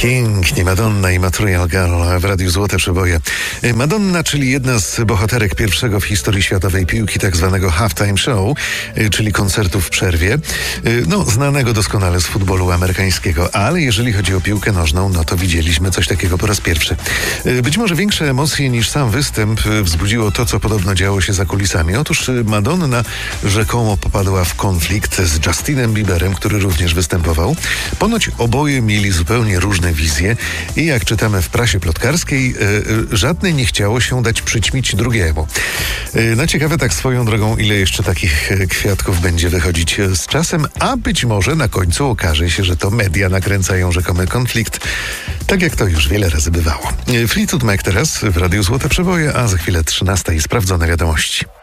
Pięknie, Madonna i Material Girl w Radiu Złote Przeboje. Madonna, czyli jedna z bohaterek pierwszego w historii światowej piłki tak zwanego halftime show, czyli koncertu w przerwie, znanego doskonale z futbolu amerykańskiego, ale jeżeli chodzi o piłkę nożną, no to widzieliśmy coś takiego po raz pierwszy. Być może większe emocje niż sam występ wzbudziło to, co podobno działo się za kulisami. Otóż Madonna rzekomo popadła w konflikt z Justinem Bieberem, który również występował. Ponoć oboje mieli zupełnie różne wizje i jak czytamy w prasie plotkarskiej, żadnej nie chciało się dać przyćmić drugiemu. No ciekawe tak swoją drogą, ile jeszcze takich kwiatków będzie wychodzić z czasem, a być może na końcu okaże się, że to media nakręcają rzekomy konflikt, tak jak to już wiele razy bywało. Fleetwood Mac teraz w Radiu Złote Przeboje, a za chwilę 13 sprawdzone wiadomości.